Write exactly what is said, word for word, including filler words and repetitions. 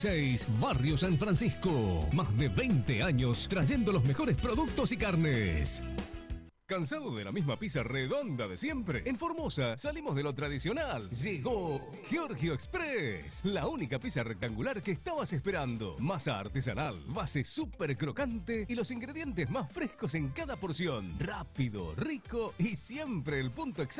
seis, Barrio San Francisco. Más de veinte años trayendo los mejores productos y carnes. ¿Cansado de la misma pizza redonda de siempre? En Formosa salimos de lo tradicional. Llegó Giorgio Express, la única pizza rectangular que estabas esperando. Masa artesanal, base súper crocante y los ingredientes más frescos en cada porción. Rápido, rico y siempre el punto exacto